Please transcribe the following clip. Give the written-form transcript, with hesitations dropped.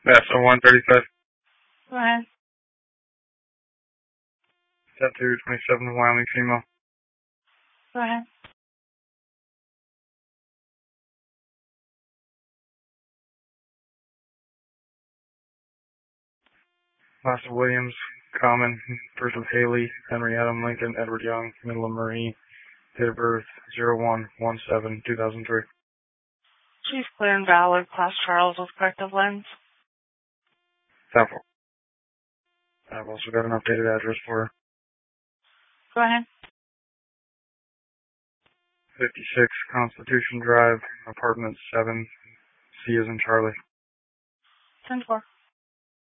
So 135. Go ahead. 10-27, Wyoming female. Go ahead. Last of Williams, Common, first of Haley, Henry Adam Lincoln, Edward Young, middle of Marie, date of birth 01/17/2003. She's clear and valid. Class Charles with corrective lens. Sample. I've also got an updated address for her. Go ahead. 56 Constitution Drive, apartment 7, C as in Charlie. 10-4.